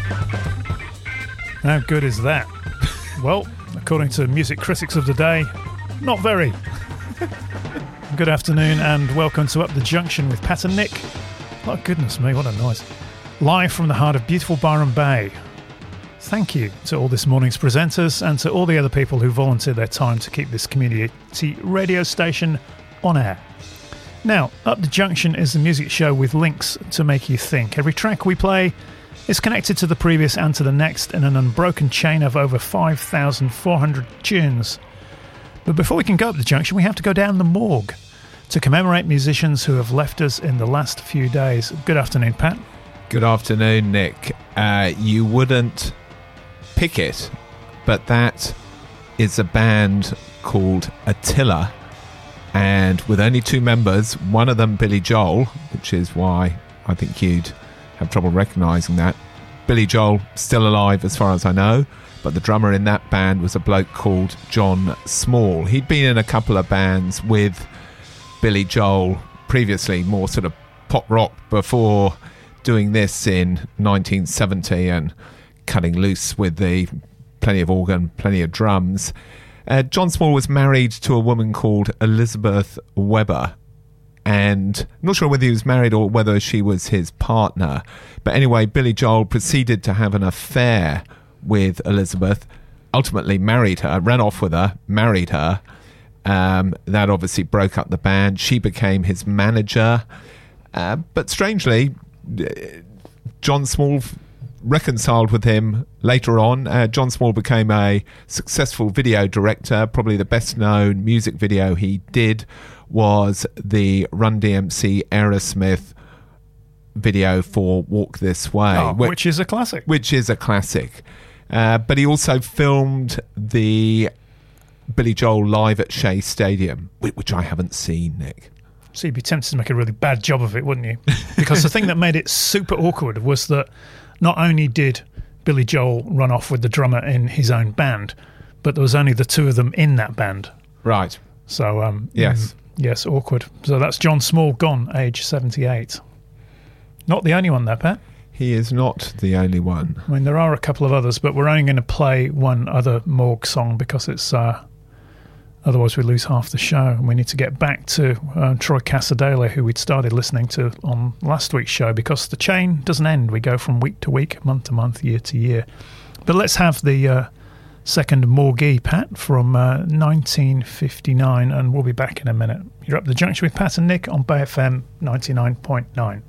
How good is that? Well, according to music critics of the day, not very. Good afternoon and welcome to Up the Junction with Pat and Nick. Oh, goodness me, what a noise. Live from the heart of beautiful Byron Bay. Thank you to all this morning's presenters and to all the other people who volunteer their time to keep this community radio station on air. Now, Up the Junction is the music show with links to make you think. Every track we play is connected to the previous and to the next in an unbroken chain of over 5,400 tunes. But before we can go up the junction, we have to go down the morgue to commemorate musicians who have left us in the last few days. Good afternoon, Pat. Good afternoon, Nick. You wouldn't pick it, but that is a band called Attila, and with only two members, one of them Billy Joel, which is why I think you'd have trouble recognising that. Billy Joel still alive as far as I know, but the drummer in that band was a bloke called John Small. He'd been in a couple of bands with Billy Joel previously, more sort of pop rock, before doing this in 1970 and cutting loose with the plenty of organ, plenty of drums. John Small was married to a woman called Elizabeth Weber, and I'm not sure whether he was married or whether she was his partner. But anyway, Billy Joel proceeded to have an affair with Elizabeth, ultimately married her, ran off with her, married her. That obviously broke up the band. She became his manager. But strangely, John Small reconciled with him later on. John Small became a successful video director. Probably the best known music video he did was the Run DMC Aerosmith video for Walk This Way, which is a classic. But he also filmed the Billy Joel live at Shea Stadium, which I haven't seen, Nick. So you'd be tempted to make a really bad job of it, wouldn't you? Because the thing that made it super awkward was that not only did Billy Joel run off with the drummer in his own band, but there was only the two of them in that band. Right. So, yes. Yes, awkward. So that's John Small gone, age 78. Not the only one there, Pat. He is not the only one. I mean, there are a couple of others, but we're only going to play one other morgue song because it's... otherwise we lose half the show, and we need to get back to Troy Casadele, who we'd started listening to on last week's show, because the chain doesn't end. We go from week to week, month to month, year to year. But let's have the second Morgie, Pat, from 1959, and we'll be back in a minute. You're Up the Junction with Pat and Nick on Bay FM 99.9.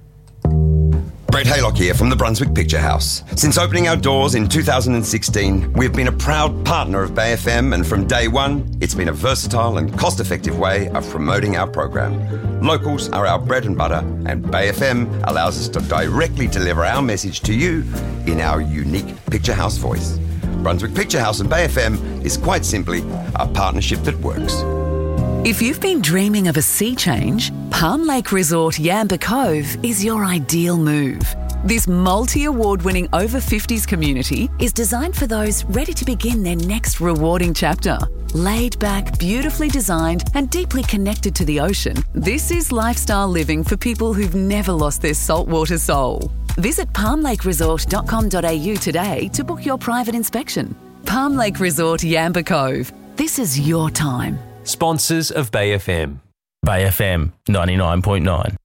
Brett Haylock here from the Brunswick Picture House. Since opening our doors in 2016, we've been a proud partner of Bay FM, and from day one, it's been a versatile and cost-effective way of promoting our program. Locals are our bread and butter, and Bay FM allows us to directly deliver our message to you in our unique Picture House voice. Brunswick Picture House and Bay FM is quite simply a partnership that works. If you've been dreaming of a sea change, Palm Lake Resort Yamba Cove is your ideal move. This multi-award-winning over-50s community is designed for those ready to begin their next rewarding chapter. Laid back, beautifully designed and deeply connected to the ocean, this is lifestyle living for people who've never lost their saltwater soul. Visit palmlakeresort.com.au today to book your private inspection. Palm Lake Resort Yamba Cove. This is your time. Sponsors of Bay FM. Bay FM 99.9.